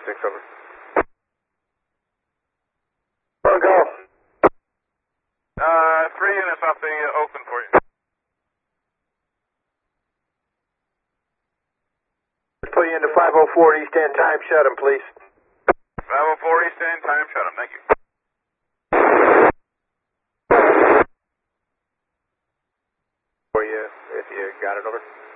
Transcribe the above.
6, over. Go. 3 units off the Oakland for you. Pull you into 504 East End, time shut him, please. 504 East End, time shut him, thank you. For you, if you got it, over.